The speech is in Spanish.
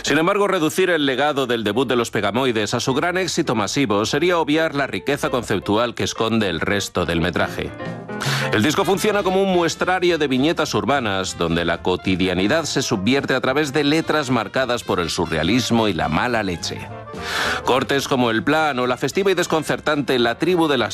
Sin embargo, reducir el legado del debut de los Pegamoides a su gran éxito masivo sería obviar la riqueza conceptual que esconde el resto del metraje. El disco funciona como un muestrario de viñetas urbanas, donde la cotidianidad se subvierte a través de letras marcadas por el surrealismo y la mala leche. Cortes como El Plan o la festiva y desconcertante La tribu de las